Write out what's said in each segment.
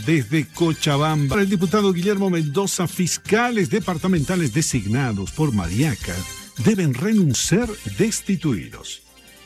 Desde Cochabamba, para el diputado Guillermo Mendoza, fiscales departamentales designados por Mariaca deben renunciar destituidos.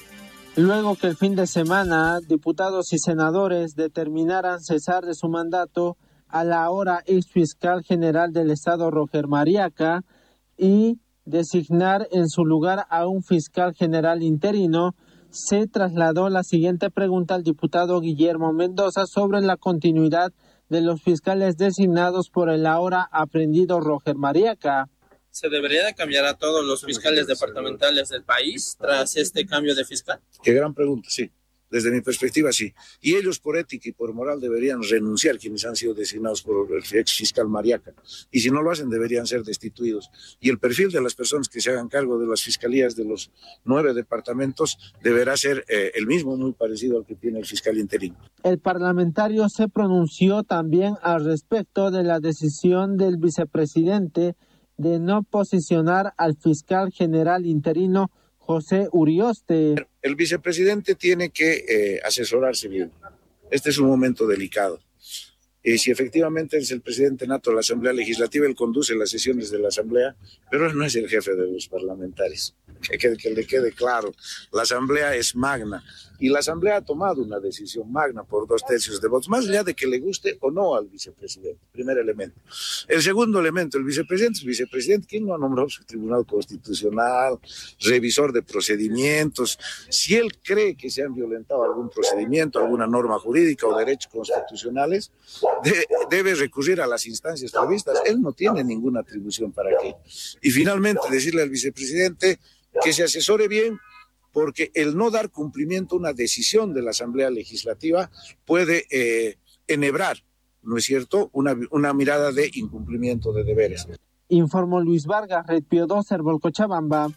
Luego que el fin de semana diputados y senadores determinaran cesar de su mandato a la ahora ex fiscal general del Estado Roger Mariaca y designar en su lugar a un fiscal general interino, se trasladó la siguiente pregunta al diputado Guillermo Mendoza sobre la continuidad de los fiscales designados por el ahora aprendido Roger Mariaca. ¿Se debería de cambiar a todos los fiscales departamentales del país tras este cambio de fiscal? Qué gran pregunta, sí. Desde mi perspectiva, sí. Y ellos, por ética y por moral, deberían renunciar, quienes han sido designados por el ex fiscal Mariaca. Y si no lo hacen, deberían ser destituidos. Y el perfil de las personas que se hagan cargo de las fiscalías de los 9 departamentos deberá ser el mismo, muy parecido al que tiene el fiscal interino. El parlamentario se pronunció también al respecto de la decisión del vicepresidente de no posicionar al fiscal general interino José Urioste. El vicepresidente tiene que asesorarse bien. Este es un momento delicado. Si efectivamente es el presidente nato de la Asamblea Legislativa, él conduce las sesiones de la Asamblea, pero él no es el jefe de los parlamentarios. Que le quede claro, la Asamblea es magna y la Asamblea ha tomado una decisión magna por 2/3 de votos, más allá de que le guste o no al vicepresidente, primer elemento. El segundo elemento, el vicepresidente es vicepresidente, ¿quién lo ha nombrado? Su Tribunal Constitucional, revisor de procedimientos. Si él cree que se han violentado algún procedimiento, alguna norma jurídica o derechos constitucionales, debe recurrir a las instancias previstas. Él no tiene ninguna atribución para aquello. Y finalmente decirle al vicepresidente que se asesore bien, porque el no dar cumplimiento a una decisión de la Asamblea Legislativa puede enhebrar, ¿no es cierto?, una mirada de incumplimiento de deberes. Informó Luis Vargas, Red Pío 2, Herbol, Cochabamba.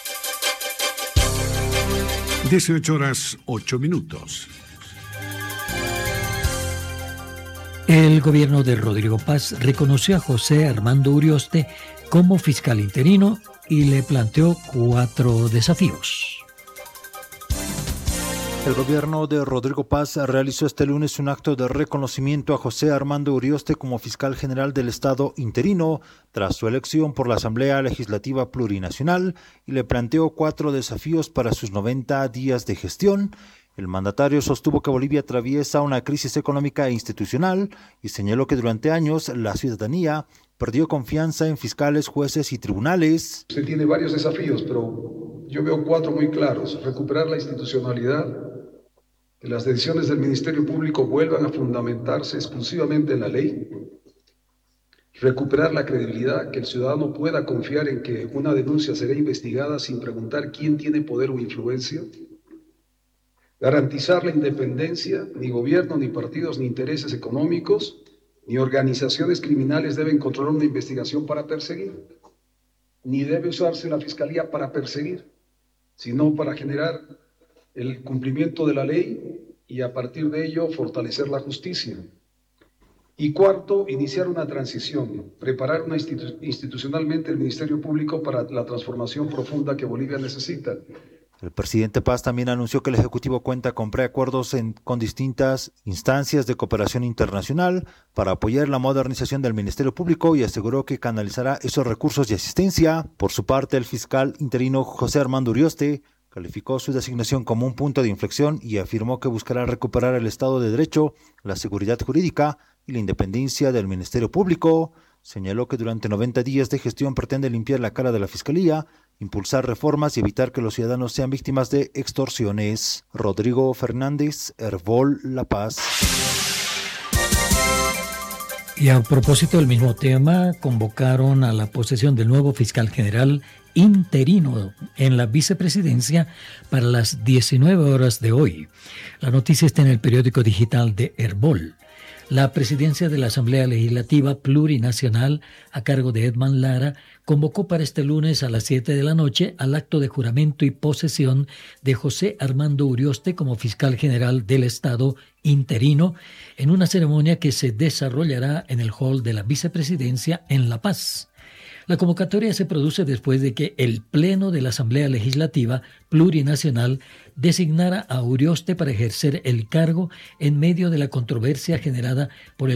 18:08. El gobierno de Rodrigo Paz reconoció a José Armando Urioste como fiscal interino y le planteó 4 desafíos. El gobierno de Rodrigo Paz realizó este lunes un acto de reconocimiento a José Armando Urioste como fiscal general del Estado interino tras su elección por la Asamblea Legislativa Plurinacional y le planteó 4 desafíos para sus 90 días de gestión. El mandatario sostuvo que Bolivia atraviesa una crisis económica e institucional y señaló que durante años la ciudadanía perdió confianza en fiscales, jueces y tribunales. Usted tiene varios desafíos, pero yo veo 4 muy claros. Recuperar la institucionalidad, que las decisiones del Ministerio Público vuelvan a fundamentarse exclusivamente en la ley. Recuperar la credibilidad, que el ciudadano pueda confiar en que una denuncia será investigada sin preguntar quién tiene poder o influencia. Garantizar la independencia, ni gobierno, ni partidos, ni intereses económicos, ni organizaciones criminales deben controlar una investigación para perseguir, ni debe usarse la fiscalía para perseguir, sino para generar el cumplimiento de la ley y a partir de ello fortalecer la justicia. Y 4, iniciar una transición, preparar institucionalmente el Ministerio Público para la transformación profunda que Bolivia necesita. El presidente Paz también anunció que el Ejecutivo cuenta con preacuerdos con distintas instancias de cooperación internacional para apoyar la modernización del Ministerio Público y aseguró que canalizará esos recursos de asistencia. Por su parte, el fiscal interino José Armando Urioste calificó su designación como un punto de inflexión y afirmó que buscará recuperar el Estado de Derecho, la seguridad jurídica y la independencia del Ministerio Público. Señaló que durante 90 días de gestión pretende limpiar la cara de la Fiscalía, impulsar reformas y evitar que los ciudadanos sean víctimas de extorsiones. Rodrigo Fernández, Herbol, La Paz. Y a propósito del mismo tema, convocaron a la posesión del nuevo fiscal general interino en la vicepresidencia para las 19 horas de hoy. La noticia está en el periódico digital de Herbol. La presidencia de la Asamblea Legislativa Plurinacional, a cargo de Edman Lara, convocó para este lunes a las 7 de la noche al acto de juramento y posesión de José Armando Urioste como fiscal general del Estado interino, en una ceremonia que se desarrollará en el hall de la vicepresidencia en La Paz. La convocatoria se produce después de que el Pleno de la Asamblea Legislativa Plurinacional designara a Urioste para ejercer el cargo en medio de la controversia generada por el